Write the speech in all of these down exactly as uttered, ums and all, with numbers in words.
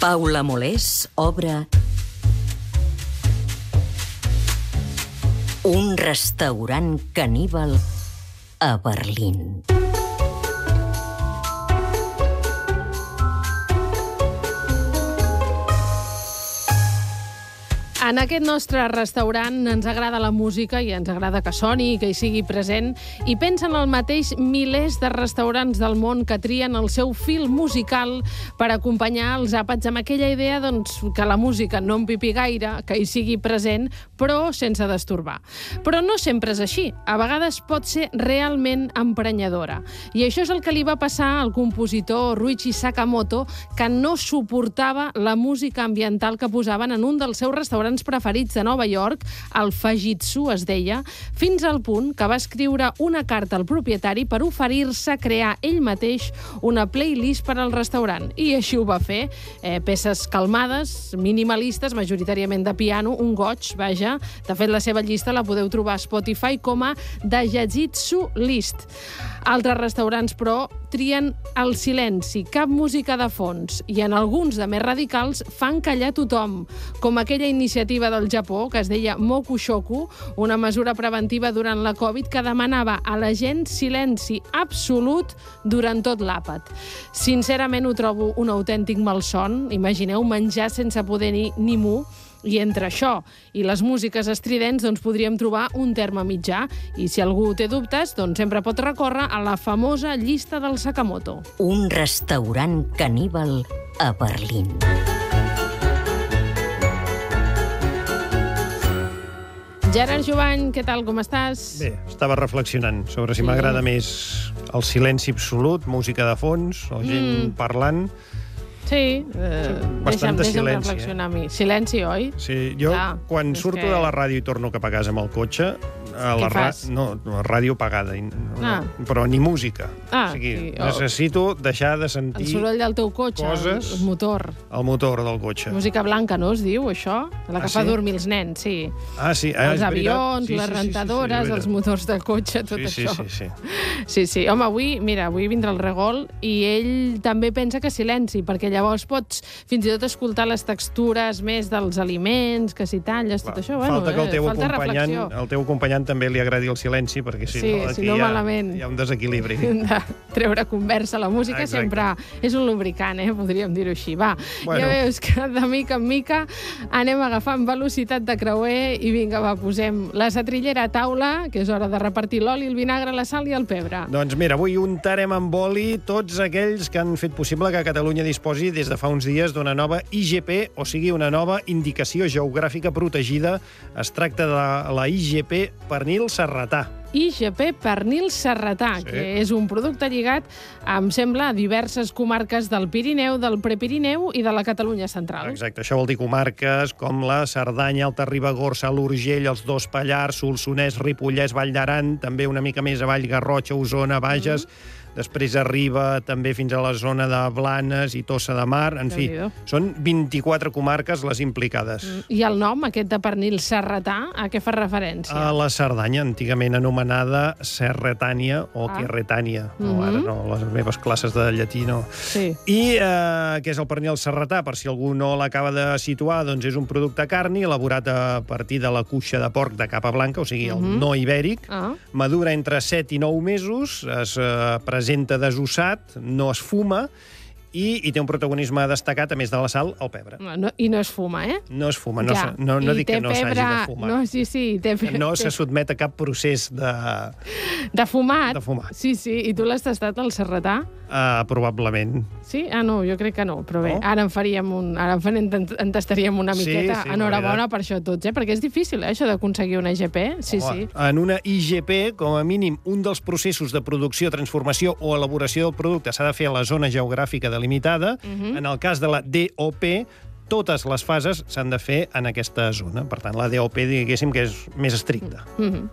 Paula Molés obre un restaurant caníbal a Berlín. En aquest nostre restaurant ens agrada la música i ens agrada que soni i que hi sigui present, i pensen el mateix milers de restaurants del món que trien el seu fil musical per acompanyar els àpats amb aquella idea doncs, que la música no empipi gaire, que hi sigui present, però sense destorbar. Però no sempre és així. A vegades pot ser realment emprenyadora. I això és el que li va passar al compositor Ryuichi Sakamoto, que no suportava la música ambiental que posaven en un dels seus restaurants preferits de Nova York, el Fajitsu es deia, fins al punt que va escriure una carta al propietari per oferir-se a crear ell mateix una playlist per al restaurant. I així ho va fer. Eh, peces calmades, minimalistes, majoritàriament de piano, un goig, vaja. De fet, la seva llista la podeu trobar a Spotify com a The Jajitsu List. Altres restaurants, però, trien el silenci, cap música de fons, i en alguns de més radicals fan callar tothom, com aquella iniciativa del Japó que es deia Mokushoku, una mesura preventiva durant la Covid que demanava a la gent silenci absolut durant tot l'àpat. Sincerament ho trobo un autèntic malson. Imagineu menjar sense poder ni, ni mu. I entre això i les músiques estridents doncs podríem trobar un terme mitjà. I si algú té dubtes, doncs sempre pot recórrer a la famosa llista del Sakamoto. Un restaurant caníbal a Berlín. Gerard Jovany, què tal, com estàs? Bé, estava reflexionant sobre si sí. m'agrada més el silenci absolut, música de fons, o gent mm. parlant. Sí, eh, deixa'm, de deixa'm silenci, reflexionar eh? a mi. Silenci, oi? Sí, jo ah, quan surto que... de la ràdio i torno cap a casa amb el cotxe, a la, ra... no, la ràdio apagada, ah. però ni música. Ah, o sigui, sí, necessito oh. deixar de sentir... El soroll del teu cotxe, coses, el, el motor. El motor del cotxe. Música blanca, no es diu, això? La que ah, fa sí? dormir els nens, sí. Ah, sí. Ah, els avions, sí, les sí, rentadores, sí, sí, sí, els motors del cotxe, tot sí, això. Sí, sí, sí. Sí, sí. Home, avui, mira, avui vindrà el Regol i ell també pensa que silenci, perquè llavors pots fins i tot escoltar les textures més dels aliments, que si talles, tot això. Falta bueno, que el teu, eh, acompanyant, el teu acompanyant també li agradi el silenci, perquè si sí, no, si aquí no hi, ha, malament. hi ha un desequilibri. De treure conversa. La música Exacte. sempre és un lubricant, eh? Podríem dir-ho així. Va, bueno. Ja veus que de mica en mica anem agafant velocitat de creuer i vinga, va, posem la setrillera a taula, que és hora de repartir l'oli, el vinagre, la sal i el pebre. Doncs mira, avui untarem amb oli tots aquells que han fet possible que Catalunya disposi des de fa uns dies d'una nova I G P, o sigui, una nova indicació geogràfica protegida. Es tracta de la I G P Pernil Serratà. I G P Pernil Serratà, sí. que és un producte lligat, em sembla, a diverses comarques del Pirineu, del Prepirineu i de la Catalunya central. Exacte, això vol dir comarques com la Cerdanya, Alta Ribagorça, l'Urgell, els dos Pallars, Solsonès, Ripollès, Vall d'Aran, també una mica més avall, Garrotxa, Osona, Bages... Mm. Després arriba també fins a la zona de Blanes i Tossa de Mar. En fi, són vint-i-quatre comarques les implicades. I el nom, aquest de pernil serratà, a què fa referència? A la Cerdanya, antigament anomenada Serretània o ah. Querretània. No, mm-hmm. Ara no, les meves classes de llatí no. Sí. I eh, què és el pernil serratà? Per si algú no l'acaba de situar, doncs és un producte carni elaborat a partir de la cuixa de porc de capa blanca, o sigui, el mm-hmm. no ibèric. Ah. Madura entre set i nou mesos, es eh, presenta desossat, no es fuma, i, i té un protagonisme destacat, a més de la sal, el pebre. No, no, I no es fuma, eh? No es fuma, no, ja. no, no dic que no s'hagi de fumar. No, sí, sí. Té pe... No se sotmet a cap procés de... De fumat? De fumat. Sí, sí. I tu l'has tastat, el serratà? Uh, probablement. Sí? Ah, no, jo crec que no. Però bé, no? ara en faríem un... Ara en, faríem, en tastaríem una miqueta. Sí, sí, enhorabona per això tots, eh? Perquè és difícil, eh, això d'aconseguir una I G P. Sí, Home, sí. En una I G P, com a mínim, un dels processos de producció, transformació o elaboració del producte s'ha de fer a la zona geogràfica delimitada. Uh-huh. En el cas de la D O P, totes les fases s'han de fer en aquesta zona. Per tant, la D O P, diguéssim, que és més estricta. Uh-huh.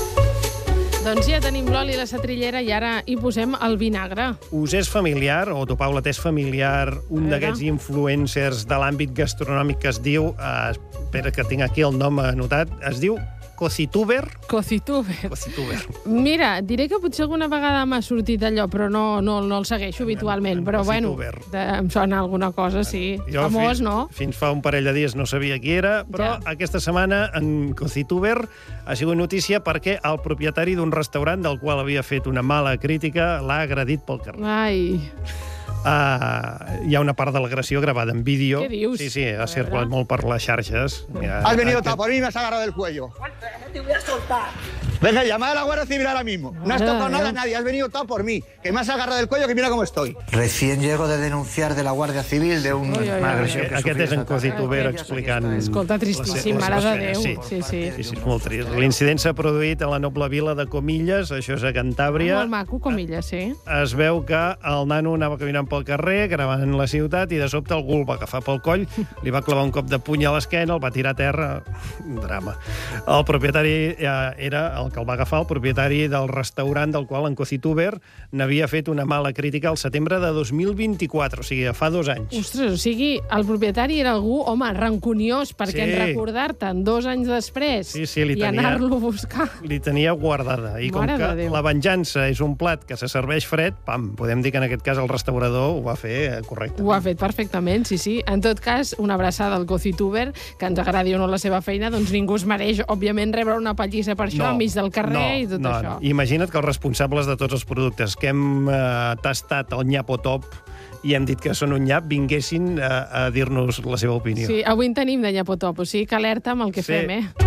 Doncs ja tenim l'oli i la setrillera i ara hi posem el vinagre. Us és familiar, o tu, Paula, t'és familiar un d'aquests influencers de l'àmbit gastronòmic que es diu, eh, espera que tinc aquí el nom anotat, es diu Cocituber. Cocituber. Cocituber. Mira, diré que potser alguna vegada m'ha sortit allò, però no, no, no el segueixo habitualment. Però, bueno, de, em sona alguna cosa, sí. Jo Famós, fins, no? Fins fa un parell de dies no sabia qui era, però ja. Aquesta setmana en Cocituber ha sigut notícia perquè el propietari d'un restaurant del qual havia fet una mala crítica l'ha agredit pel carrer. Ai... Uh, hi ha una part de l'agressió gravada en vídeo. Què dius? Sí, sí, ha circulat molt per les xarxes. Mira, has venido a por mí y me has agarrado del cuello. Te voy a soltar. Venga, llama a la Guardia Civil ahora mismo. No has tocado nada a nadie, has venido todo por mí. Que me has agarrado del cuello, que mira cómo estoy. Recién llego de denunciar de la Guardia Civil de un, oi, oi, una agresión que Aquest és en Cocituber explicant... Escolta, tristíssim, mare de Déu. Sí, sí, sí. sí, sí, molt trist. L'incident s'ha produït a la noble vila de Comilles, això és a Cantàbria. Molt maco, Comilles, sí. Es veu que el nano anava caminant pel carrer, gravant la ciutat, i de sobte algú el va agafar pel coll, li va clavar un cop de puny a l'esquena, el va tirar a terra... Un drama. El propietari era el que el va agafar, el propietari del restaurant del qual en Cocituber n'havia fet una mala crítica al setembre de dos mil vint-i-quatre, o sigui, fa dos anys. Ostres, o sigui, el propietari era algú, home, rancuniós, perquè sí. En recordar-te'n dos anys després sí, sí, li i tenia, anar-lo a buscar. Li tenia guardada. I com Mare que la venjança és un plat que se serveix fred, pam, podem dir que en aquest cas el restaurador ho va fer correctament. Ho ha fet perfectament, sí, sí. En tot cas, una abraçada al Cocituber, que ens agradi o no la seva feina, doncs ningú es mereix, òbviament, rebre una pallissa per això, no, enmig del carrer no, i tot no, això. No. Imagina't que els responsables de tots els productes que hem eh, tastat el nyapo top i hem dit que són un nyap, vinguessin a, a dir-nos la seva opinió. Sí, avui en tenim de nyapotop, o sigui que alerta amb el que sí. fem, eh?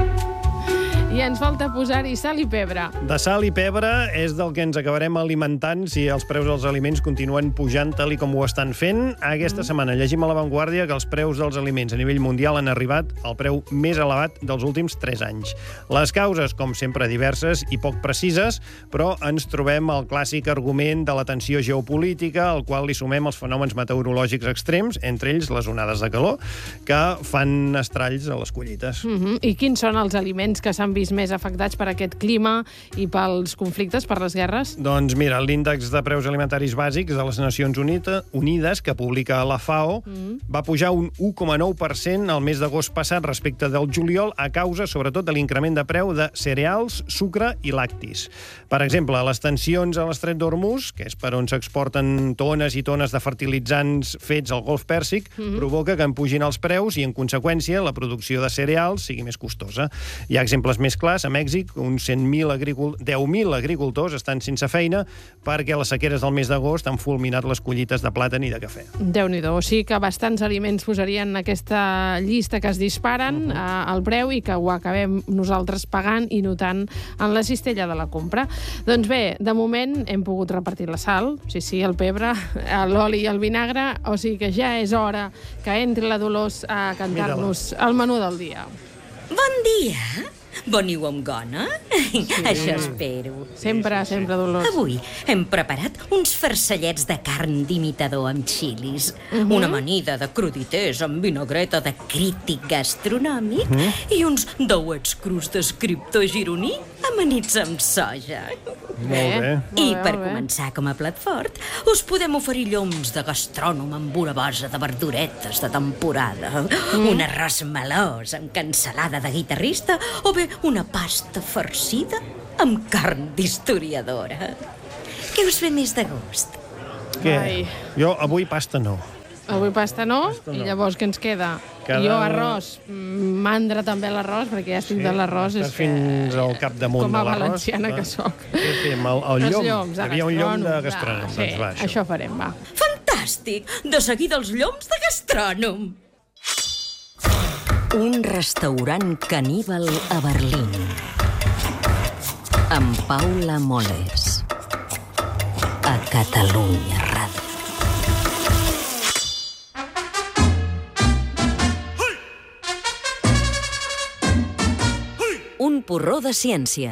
I ens falta posar-hi sal i pebre. De sal i pebre és del que ens acabarem alimentant si els preus dels aliments continuen pujant tal i com ho estan fent. Aquesta mm. setmana llegim a La Vanguardia que els preus dels aliments a nivell mundial han arribat al preu més elevat dels últims tres anys. Les causes, com sempre, diverses i poc precises, però ens trobem el clàssic argument de la tensió geopolítica, al qual li sumem els fenòmens meteorològics extrems, entre ells les onades de calor, que fan estralls a les collites. Mm-hmm. I quins són els aliments que s'han vist més afectats per aquest clima i pels conflictes, per les guerres? Doncs mira, l'índex de preus alimentaris bàsics de les Nacions Unides, que publica la FAO, mm. va pujar un u coma nou per cent el mes d'agost passat respecte del juliol a causa, sobretot, de l'increment de preu de cereals, sucre i lactis. Per exemple, les tensions a l'estret d'Hormuz, que és per on s'exporten tones i tones de fertilitzants fets al Golf Pèrsic, mm-hmm. provoca que en pugin els preus i, en conseqüència, la producció de cereals sigui més costosa. Hi ha exemples més clars. A Mèxic, uns cent mil agricul... deu mil agricultors estan sense feina perquè les sequeres del mes d'agost han fulminat les collites de plàtan i de cafè. Déu-n'hi-do. O sigui que bastants aliments posarien en aquesta llista que es disparen uh-huh. eh, al preu i que ho acabem nosaltres pagant i notant en la cistella de la compra. Doncs bé, de moment hem pogut repartir la sal, sí, sí, el pebre, l'oli i el vinagre, o sigui que ja és hora que entri la Dolors a cantar-nos el menú del dia. Bon dia! Veniu amb gana? Sí. Això espero. Sempre, sempre, Dolors. Avui hem preparat uns farcellets de carn d'imitador amb xilis, uh-huh. una amanida de cruditers amb vinagreta de crític gastronòmic uh-huh. i uns dauets crus d'escriptor gironí amanits amb soja. Molt bé. I per començar com a plat fort, us podem oferir lloms de gastrònom amb una base de verduretes de temporada, mm. un arròs melós amb cansalada de guitarrista o bé una pasta farcida amb carn d'historiadora. Què us ve més de gust? Què? Ai. Jo avui pasta no. Avui pasta no, pasta no. I llavors què ens queda? Cada... Jo arròs, mandra també l'arròs, perquè ja estic sí, de l'arròs. Estàs fins al capdamunt com a de l'arròs. valenciana que soc. Què fem? El, el llom? Lloms, Hi havia un llom de gastrònom. Sí, doncs va, això. això farem, va. Fantàstic! De seguida els lloms de gastrònom. Un restaurant caníbal a Berlín. Amb Paula Moles. A Catalunya Ràdio. Un porró de ciència.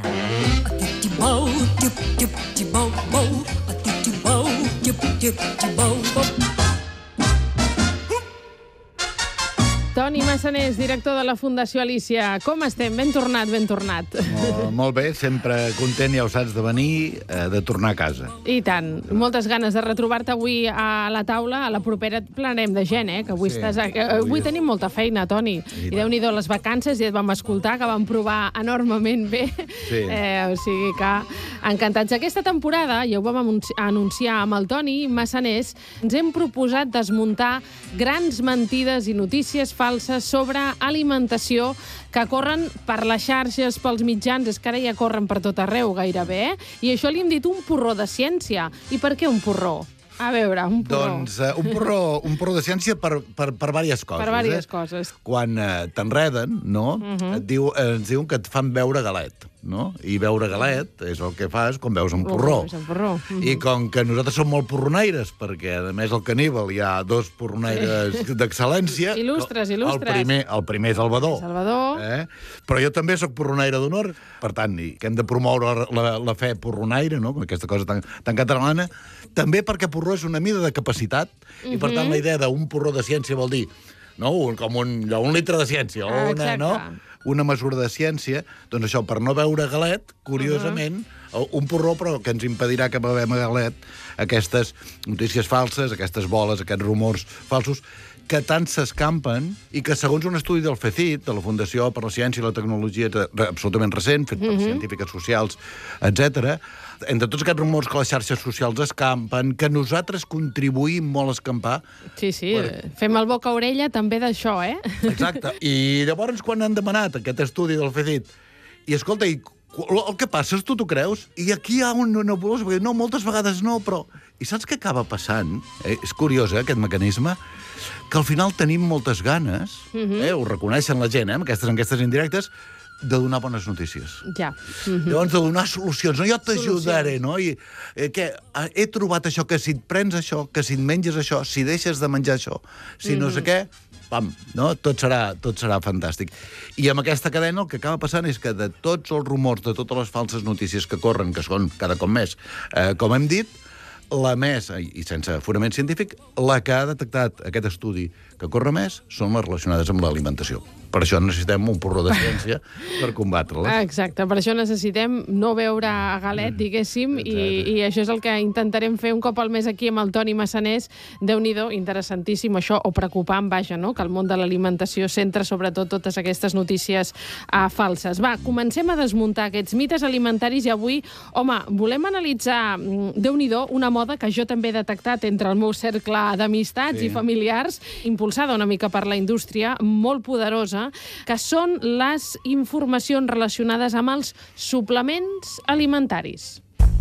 Toni Massanés, director de la Fundació Alícia. Com estem? Ben tornat, ben tornat. Oh, molt bé, sempre content, ja ho saps, de venir, eh, de tornar a casa. I tant. Moltes ganes de retrobar-te avui a la taula. A la propera planarem de gent, eh? Que avui, sí, estàs a... avui, avui tenim molta feina, Toni. I, I Déu-n'hi-do les vacances, ja et vam escoltar, que vam provar enormement bé. Sí. Eh, o sigui que encantats. Aquesta temporada, ja ho vam anunciar amb el Toni Massanés, ens hem proposat desmuntar grans mentides i notícies falses sobre alimentació que corren per les xarxes, pels mitjans, és que ara ja corren per tot arreu gairebé, eh? I això li hem dit un porró de ciència. I per què un porró? A veure, un porró. Doncs uh, un, porró, un porró de ciència per, per, per diverses coses. Per diverses eh? coses. Quan uh, t'enreden, no? Uh -huh. et diu, eh, ens diuen que et fan beure galet, no? I beure galet és el que fas quan veus un porró. Oh, un porró. Uh -huh. I com que nosaltres som molt porronaires, perquè a més al Caníbal hi ha dos porronaires sí. d'excel·lència. Il·lustres, il·lustres. El primer, el primer és Salvador. Salvador. Eh? Però jo també sóc porronaire d'honor, per tant, i que hem de promoure la, la fe porronaire, no? Aquesta cosa tan, tan catalana, també perquè porró és una mida de capacitat, uh -huh. i per tant la idea d'un porró de ciència vol dir, no? un, com un, un litre de ciència, o una, no? una mesura de ciència, doncs això, per no beure galet, curiosament, uh -huh. un porró, però que ens impedirà que bevem galet, aquestes notícies falses, aquestes boles, aquests rumors falsos, que tant s'escampen i que, segons un estudi del FECIT, de la Fundació per la Ciència i la Tecnologia, absolutament recent, fet per uh -huh. científiques socials, etcètera, entre tots aquests rumors que les xarxes socials escampen, que nosaltres contribuïm molt a escampar... Sí, sí, per... fem el boca-orella també d'això, eh? Exacte. I llavors, quan han demanat aquest estudi del FECIT, i escolta, i el que passa és tu t'ho creus? I aquí hi ha una nebulosa, perquè no, moltes vegades no, però... I saps què acaba passant? Eh, és curiós, eh, aquest mecanisme, que al final tenim moltes ganes, uh -huh. eh, ho reconeixen la gent, eh, amb aquestes enquestes indirectes, de donar bones notícies. Ja. Uh -huh. Llavors, de donar solucions. No, jo t'ajudaré, no? I, eh, què? He trobat això, que si et prens això, que si et menges això, si deixes de menjar això, si uh -huh. no sé què, pam, no? Tot serà, tot serà fantàstic. I amb aquesta cadena el que acaba passant és que de tots els rumors, de totes les falses notícies que corren, que són cada cop més, eh, com hem dit, la més, i sense fonament científic, la que ha detectat aquest estudi que corre més són les relacionades amb l'alimentació. Per això necessitem un porró de ciència per combatre-les. Exacte, per això necessitem no beure galet, diguéssim, i, i això és el que intentarem fer un cop al mes aquí amb el Toni Massanés. Déu-n'hi-do, interessantíssim això, o preocupant, vaja, no?, que el món de l'alimentació centra sobretot totes aquestes notícies uh, falses. Va, comencem a desmuntar aquests mites alimentaris i avui, home, volem analitzar, Déu-n'hi-do, una moda que jo també he detectat entre el meu cercle d'amistats sí. i familiars, impulsada una mica per la indústria, molt poderosa, que són les informacions relacionades amb els suplements alimentaris.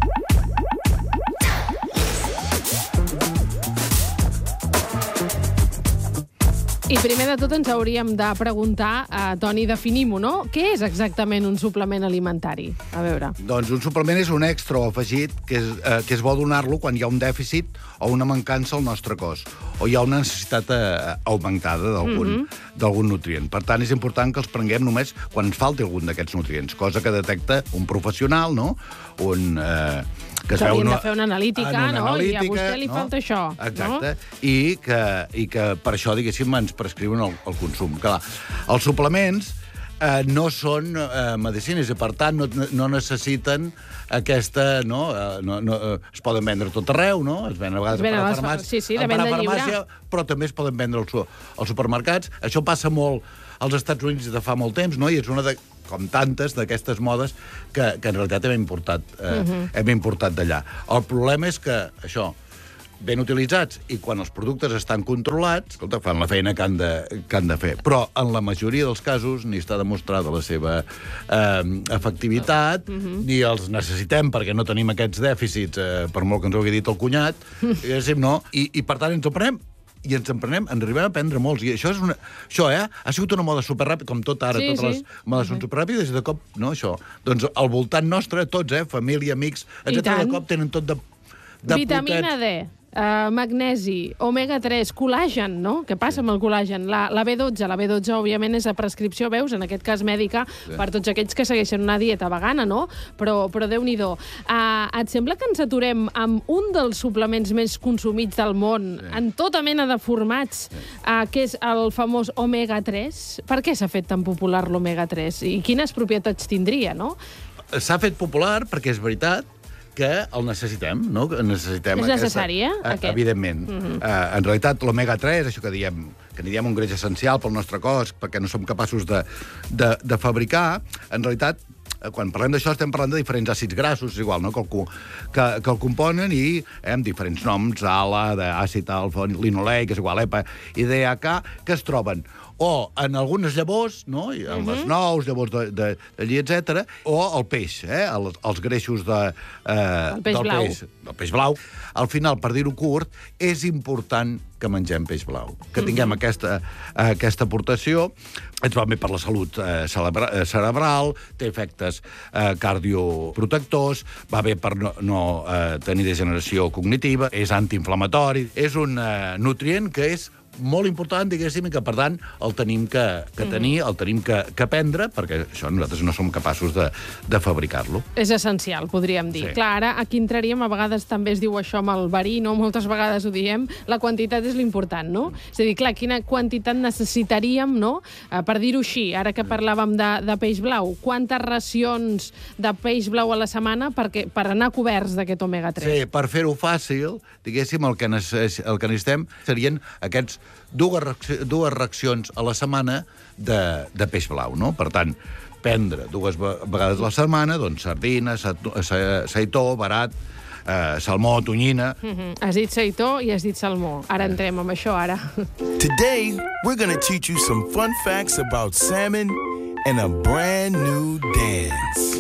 I primer de tot ens hauríem de preguntar, uh, Toni, definim-ho, no? Què és exactament un suplement alimentari? A veure. Doncs un suplement és un extra o afegit que és, eh, que és bo donar-lo quan hi ha un dèficit o una mancança al nostre cos, o hi ha una necessitat eh, augmentada d'algun mm -hmm. d'algun nutrient. Per tant, és important que els prenguem només quan ens falti algun d'aquests nutrients, cosa que detecta un professional, no? Un... Eh, que es veu una, de fer una analítica, una no? Analítica, i a vostè li no? falta això. Exacte. No? I, que, I que per això, diguéssim, ens prescriuen el, el consum. Clar, els suplements eh, no són eh, medicines i, per tant, no, no necessiten aquesta... No, eh, no, no, eh, es poden vendre a tot arreu, no? Es venen a vegades a la farmàcia, sí, sí, de venda farmàcia, però també es poden vendre als, als supermercats. Això passa molt als Estats Units de fa molt temps, no? I és una de... com tantes d'aquestes modes que, que en realitat hem importat, eh, uh -huh. hem importat d'allà. El problema és que, això, ben utilitzats i quan els productes estan controlats, escolta, fan la feina que han de, que han de fer. Però en la majoria dels casos ni està demostrada la seva eh, efectivitat, uh -huh. ni els necessitem perquè no tenim aquests dèficits, eh, per molt que ens ho hagi dit el cunyat, diguéssim, no? I, i per tant ens ho prenem i ens en prenem, en arribem a prendre molts. I això és una... Això, eh? Ha sigut una moda superràpida, com tot ara, sí, totes sí. les modes són superràpides, i de cop, no, això. Doncs al voltant nostre, tots, eh? Família, amics, etcètera, de cop tenen tot de... de vitamina D. Uh, magnesi, omega tres, col·làgen, no? Què passa amb el col·làgen? La, la B dotze, la B dotze, òbviament, és a prescripció, veus, en aquest cas mèdica, sí. per tots aquells que segueixen una dieta vegana, no? Però, però Déu-n'hi-do. Uh, et sembla que ens aturem amb un dels suplements més consumits del món, sí. en tota mena de formats, sí. uh, que és el famós omega tres? Per què s'ha fet tan popular l'omega tres? I quines propietats tindria, no? S'ha fet popular perquè és veritat que el necessitem, no? Necessitem és necessari, aquesta... eh? Aquest. Evidentment. Uh -huh. uh, en realitat, l'omega tres, això que diem, que n'hi diem un greix essencial pel nostre cos, perquè no som capaços de, de, de fabricar, en realitat, quan parlem d'això estem parlant de diferents àcids grassos, igual, no? que, el, que, que el componen i eh, amb diferents noms, ALA, d'àcid alfa-linoleic, és igual, EPA i D H A, que es troben o en algunes llavors, no? en uh -huh. les nous, llavors de, de, de lli, etcètera, o el peix, eh? els, els greixos de, eh, el peix del blau. peix, del peix blau. Al final, per dir-ho curt, és important que mengem peix blau, que tinguem uh -huh. aquesta, aquesta aportació. Ens va bé per la salut eh, cerebra, cerebral, té efectes eh, cardioprotectors, va bé per no, no eh, tenir degeneració cognitiva, és antiinflamatori, és un eh, nutrient que és molt important, diguéssim, i que, per tant, el tenim que, que tenir, el tenim que, que prendre, perquè això nosaltres no som capaços de, de fabricar-lo. És essencial, podríem dir. Sí. Clar, ara aquí entraríem, a vegades també es diu això amb el verí, no? Moltes vegades ho diem, la quantitat és l'important, no? És a dir, clar, quina quantitat necessitaríem, no?, uh, per dir-ho així, ara que parlàvem de, de peix blau, quantes racions de peix blau a la setmana perquè, per anar coberts d'aquest omega tres? Sí, per fer-ho fàcil, diguéssim, el que, necess, el que necessitem serien aquests dues, dues racions a la setmana de, de peix blau, no? Per tant, prendre dues vegades a la setmana, doncs sardina, seitó, barat, eh, salmó, tonyina... Mm-hmm. Has dit seitó i has dit salmó. Ara entrem amb això, ara. Today, we're gonna teach you some fun facts about salmon and a brand new dance.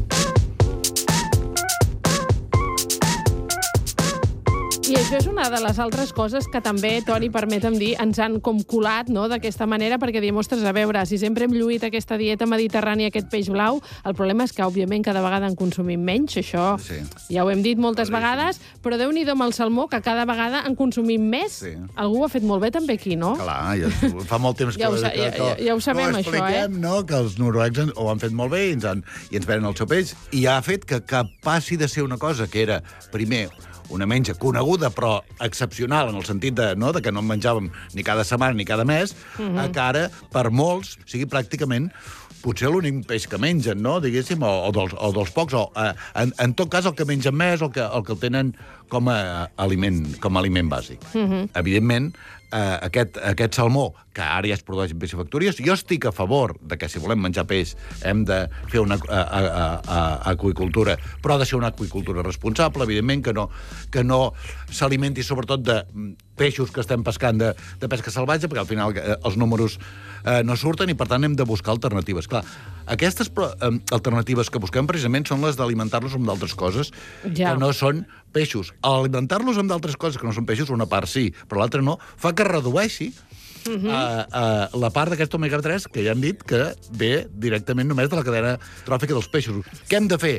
I això és una de les altres coses que també, Toni, permetem dir, ens han com colat, no?, d'aquesta manera, perquè diem, ostres, a veure, si sempre hem lluït aquesta dieta mediterrània, aquest peix blau, el problema és que, òbviament, cada vegada en consumim menys, això sí. ja ho hem dit moltes sí. vegades, però Déu-n'hi-do amb el salmó, que cada vegada en consumim més. Sí. Algú ho ha fet molt bé també aquí, no? Clar, ja, fa molt temps que, ja, ho, que, que, ja, ja, ja ho sabem, ho això, eh? No? Que els noruecs ho han fet molt bé i ens, han, i ens venen el seu peix, i ha fet que, que passi de ser una cosa que era, primer, una menja coneguda, però excepcional, en el sentit de, no, de que no en menjàvem ni cada setmana ni cada mes, uh-huh. a que ara, per molts, sigui pràcticament potser l'únic peix que mengen, no?, diguéssim, o, o, dels, o dels pocs, o eh, en, en tot cas el que mengen més, o el que, el que el tenen com a aliment, com a aliment bàsic. Uh-huh. Evidentment, eh, aquest, aquest salmó, que ara ja es produeix en piscifactories, jo estic a favor de que si volem menjar peix hem de fer una a, a, a, aqüicultura, però ha de ser una aqüicultura responsable, evidentment, que no, que no s'alimenti sobretot de peixos que estem pescant de, de pesca salvatge, perquè al final eh, els números eh, no surten i, per tant, hem de buscar alternatives. Clar, aquestes eh, alternatives que busquem precisament són les d'alimentar-los amb d'altres coses ja. que no són peixos. Alimentar-los amb d'altres coses que no són peixos, una part sí, però l'altra no, fa que redueixi Uh -huh. uh, uh, la part d'aquest omega tres, que ja hem dit que ve directament només de la cadena tròfica dels peixos. Què hem de fer?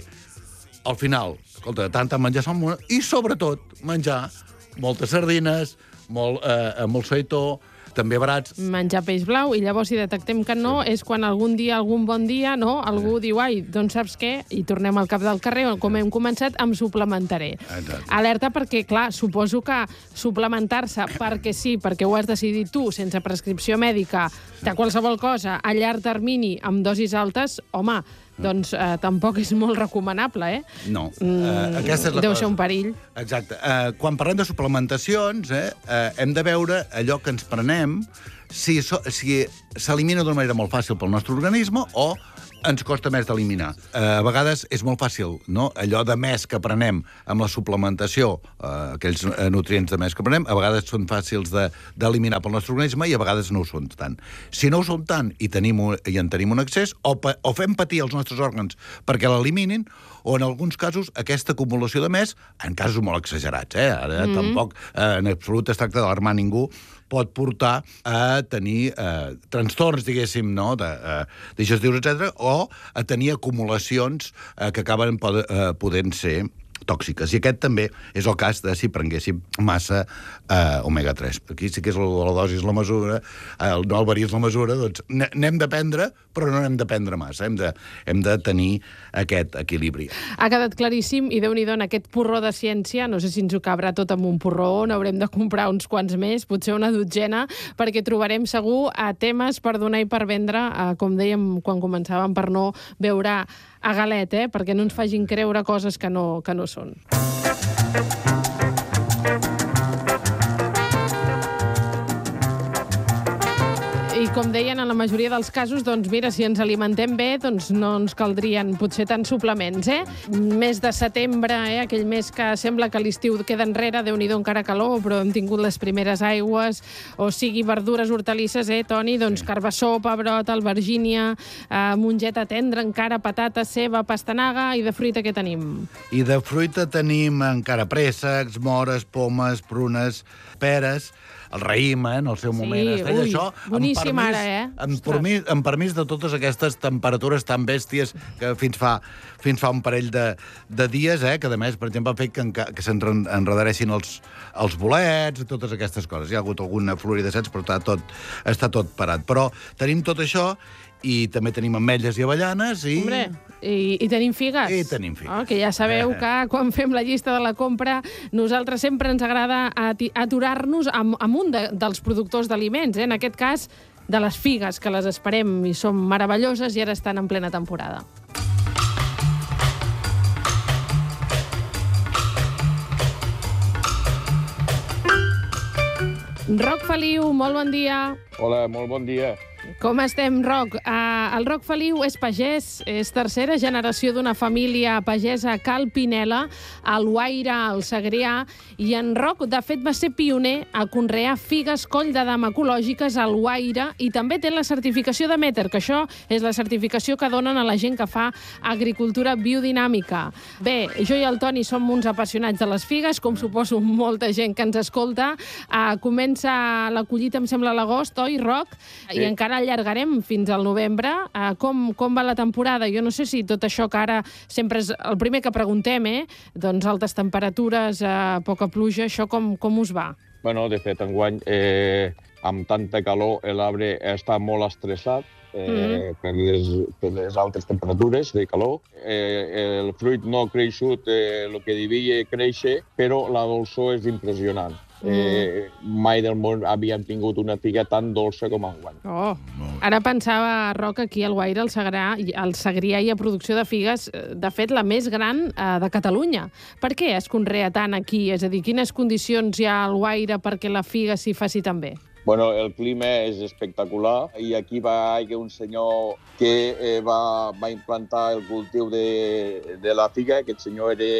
Al final, escolta, tant en menjar salmó i, sobretot, menjar moltes sardines, molt, uh, molt seitó, també barats. Menjar peix blau, i llavors si detectem que no, sí. és quan algun dia, algun bon dia, no, algú sí. diu, ai, doncs saps què? I tornem al cap del carrer, on com hem començat, em suplementaré. Exacte. Alerta perquè, clar, suposo que suplementar-se perquè sí, perquè ho has decidit tu, sense prescripció mèdica, de qualsevol cosa, a llarg termini, amb dosis altes, home, doncs eh, tampoc és molt recomanable, eh? No. Mm, uh, aquesta és la deu cosa. ser un perill. Exacte. Uh, quan parlem de suplementacions, eh, uh, hem de veure allò que ens prenem, si, so, si s'elimina d'una manera molt fàcil pel nostre organisme o ens costa més d'eliminar. Uh, a vegades és molt fàcil, no? Allò de més que prenem amb la suplementació, uh, aquells nutrients de més que prenem, a vegades són fàcils d'eliminar pel nostre organisme i a vegades no ho són tant. Si no ho són tant i, tenim un, i en tenim un excés, o, pa, o fem patir els nostres òrgans perquè l'eliminin, o en alguns casos aquesta acumulació de més, en casos molt exagerats, eh? Ara mm-hmm. tampoc eh, en absolut es tracta d'alarmar ningú, pot portar a tenir eh, trastorns, diguéssim, no?, de, eh, digestius, etcètera, o a tenir acumulacions eh, que acaben pod eh, podent ser tòxiques. I aquest també és el cas de si prenguéssim massa eh, omega tres. Aquí sí que és la, la dosi és la mesura, el no el verí és la mesura, doncs n'hem de prendre, però no n'hem de prendre massa. Hem de, hem de tenir aquest equilibri. Ha quedat claríssim, i Déu-n'hi-do, en aquest porró de ciència, no sé si ens ho cabrà tot amb un porró, n'haurem de comprar uns quants més, potser una dotzena, perquè trobarem segur a temes per donar i per vendre, eh, com dèiem quan començàvem, per no veure a galet, eh? Perquè no ens facin creure coses que no, que no són. I com deien, en la majoria dels casos, doncs mira, si ens alimentem bé, doncs no ens caldrien potser tants suplements, eh? Mes de setembre, eh? Aquell mes que sembla que l'estiu queda enrere, Déu-n'hi-do, encara calor, però hem tingut les primeres aigües, o sigui, verdures, hortalisses, eh, Toni? Doncs sí. Carbassó, pebrot, albergínia, eh, mongeta tendra, encara patata, ceba, pastanaga, i de fruita què tenim? I de fruita tenim encara préssecs, mores, pomes, prunes, peres, el raïm, eh, en el seu moment. Sí, Es deia ui, això, boníssim amb permís, ara, eh? amb permís, amb permís de totes aquestes temperatures tan bèsties que fins fa, fins fa un parell de, de dies, eh, que a més, per exemple, ha fet que, enca, que s'enredaressin els, els bolets i totes aquestes coses. Hi ha hagut alguna florida de sets, però està tot, està tot parat. Però tenim tot això i també tenim ametlles i avellanes i... Hombre, i, i tenim figues. I tenim figues. Oh, que ja sabeu que quan fem la llista de la compra, nosaltres sempre ens agrada aturar-nos amb, amb un de, dels productors d'aliments, eh? En aquest cas, de les figues, que les esperem i són meravelloses i ara estan en plena temporada. Roc Feliu, molt bon dia. Hola, molt bon dia. Com estem, Roc? Uh, el Roc Feliu és pagès, és tercera generació d'una família pagesa a Cal Pinela, a Alguaire, al Segrià, i en Roc, de fet, va ser pioner a conrear figues coll de dama ecològiques a Alguaire i també té la certificació de Meter, que això és la certificació que donen a la gent que fa agricultura biodinàmica. Bé, jo i el Toni som uns apassionats de les figues, com suposo molta gent que ens escolta. Uh, comença la collita, em sembla, a l'agost, oi, Roc? Sí. I encara allargarem fins al novembre. Uh, com, com va la temporada? Jo no sé si tot això que ara sempre és el primer que preguntem, eh? Doncs altes temperatures, uh, poca pluja, això com, com us va? Bueno, de fet, enguany, eh, amb tanta calor, l'arbre està molt estressat eh, mm. per, les, per les altes temperatures de calor. Eh, el fruit no ha creixut eh, el que devia créixer, però la dolçor és impressionant. Eh, mai del món havíem tingut una figa tan dolça com enguany. Oh. Ara pensava, Roc, aquí al Alguaire, al Segrià, al Segrià hi ha producció de figues, de fet, la més gran eh, de Catalunya. Per què es conrea tant aquí? És a dir, quines condicions hi ha al Alguaire perquè la figa s'hi faci tan bé? Bueno, el clima és espectacular i aquí va haver un senyor que eh, va, va implantar el cultiu de, de la figa. Aquest senyor era,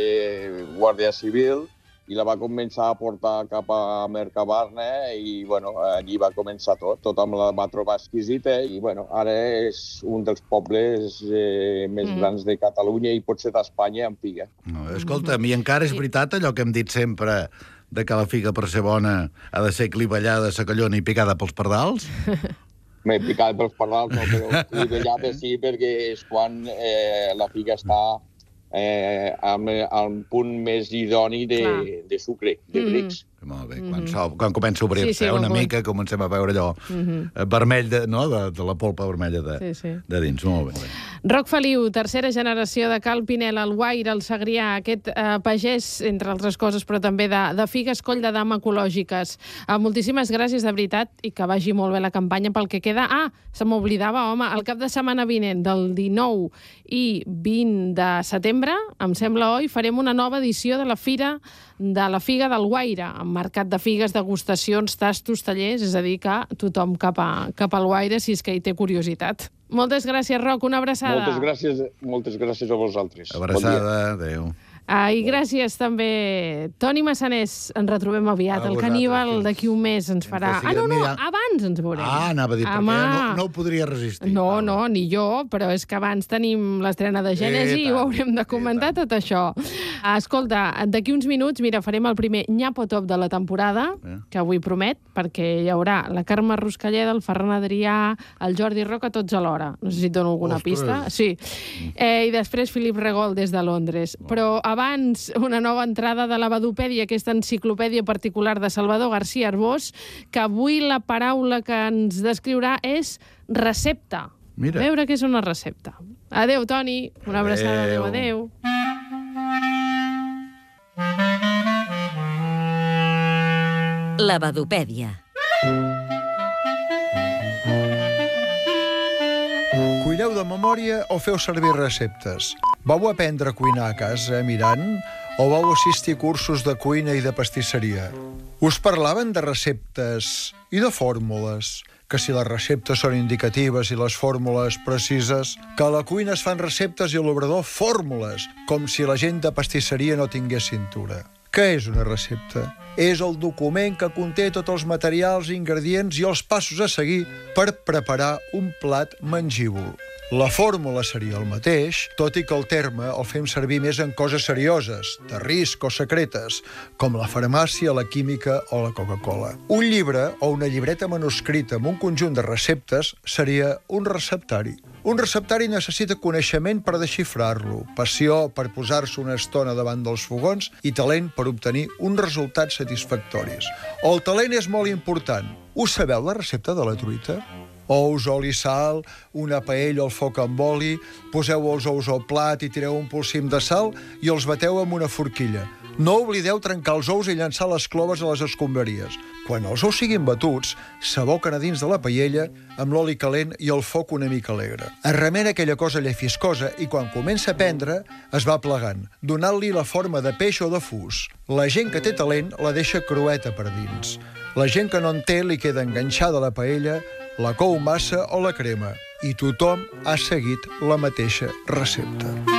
era guàrdia civil i la va començar a portar cap a Mercabarna i, bueno, allí va començar tot. Tothom la va trobar exquisita i, bueno, ara és un dels pobles eh, més mm. grans de Catalunya i potser d'Espanya amb figa. No, escolta'm, i encara és veritat allò que hem dit sempre de que la figa, per ser bona, ha de ser clivellada, sacallona i picada pels pardals? M'he picat pels pardals, no, però clivellada sí, perquè és quan eh, la figa està Eh, amb el punt més idoni de, de sucre, de brics. Mm. Molt bé, quan, so, quan comença a obrir-se sí, sí, una bon. mica, comencem a veure allò mm-hmm. vermell, de, no? de, de la polpa vermella de, sí, sí. de dins. Molt bé. Roc Feliu, tercera generació de Cal Pinela, al Alguaire, al Segrià, aquest eh, pagès, entre altres coses, però també de, de figues coll de dama ecològiques. Eh, moltíssimes gràcies, de veritat, i que vagi molt bé la campanya pel que queda. Ah, se m'oblidava, home, el cap de setmana vinent, del dinou i vint de setembre, em sembla, oi, farem una nova edició de la Fira de la Figa d'Alguaire, amb mercat de figues, degustacions, tastos, tallers, és a dir, que tothom cap a, cap a Alguaire, si és que hi té curiositat. Moltes gràcies, Roc, una abraçada. Moltes gràcies, moltes gràcies a vosaltres. Abraçada, bon adéu. Ah, I gràcies també, Toni Massanés. Ens retrobem aviat. El Caníbal d'aquí un mes ens farà... Ah, no, no, abans abans ens veurem. Ah, anava a dir, Home. perquè no, no ho podria resistir. No, no, ni jo, però és que abans tenim l'estrena de Gènesi i ho haurem de comentar tot això. Escolta, d'aquí uns minuts, mira, farem el primer Nyapo Top de la temporada, Eh. que avui promet, perquè hi haurà la Carme Ruscalleda, el Ferran Adrià, el Jordi Roca, tots alhora. No sé si et dono alguna Ostres. pista. Sí. Eh, I després Filip Regol des de Londres. Però abans, una nova entrada de la Badupèdia, aquesta enciclopèdia particular de Salvador García Arbós, que avui la paraula que ens descriurà és recepta. Mira. A veure què és una recepta. Adéu, Toni. Una abraçada. Adéu, adéu. La Badupèdia. Cuineu de memòria o feu servir receptes? Vau aprendre a cuinar a casa mirant o vau assistir a cursos de cuina i de pastisseria? Us parlaven de receptes i de fórmules? Que si les receptes són indicatives i les fórmules precises, que a la cuina es fan receptes i a l'obrador fórmules, com si la gent de pastisseria no tingués cintura. Què és una recepta? És el document que conté tots els materials, ingredients i els passos a seguir per preparar un plat mengívol. La fórmula seria el mateix, tot i que el terme el fem servir més en coses serioses, de risc o secretes, com la farmàcia, la química o la Coca-Cola. Un llibre o una llibreta manuscrita amb un conjunt de receptes seria un receptari. Un receptari necessita coneixement per desxifrar-lo, passió per posar-se una estona davant dels fogons i talent per obtenir uns resultats satisfactoris. El talent és molt important. Us sabeu la recepta de la truita? Ous, oli, sal, una paella al foc amb oli, poseu els ous al plat i tireu un polsim de sal i els bateu amb una forquilla. No oblideu trencar els ous i llançar les cloves a les escombraries. Quan els ous siguin batuts, s'aboquen a dins de la paella amb l'oli calent i el foc una mica alegre. Es remena aquella cosa llefiscosa i quan comença a prendre es va plegant, donant-li la forma de peix o de fus. La gent que té talent la deixa crueta per dins. La gent que no en té li queda enganxada a la paella, la cou massa o la crema. I tothom ha seguit la mateixa recepta.